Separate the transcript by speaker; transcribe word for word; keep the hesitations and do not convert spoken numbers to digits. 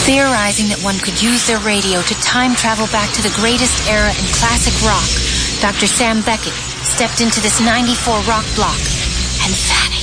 Speaker 1: Theorizing that one could use their radio to time travel back to the greatest era in classic rock, Doctor Sam Beckett stepped into this ninety-four rock block and vanished.